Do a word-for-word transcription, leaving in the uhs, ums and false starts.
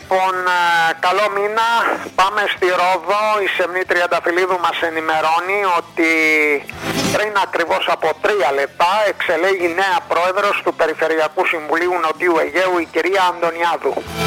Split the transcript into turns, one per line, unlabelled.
Λοιπόν, καλό μήνα. Πάμε στη Ρόδο. Η Σεμνή Τριανταφυλλίδου μας ενημερώνει ότι πριν ακριβώς από τρία λεπτά εξελέγει νέα πρόεδρος του Περιφερειακού Συμβουλίου Νοτιού Αιγαίου, η κυρία Αντωνιάδου.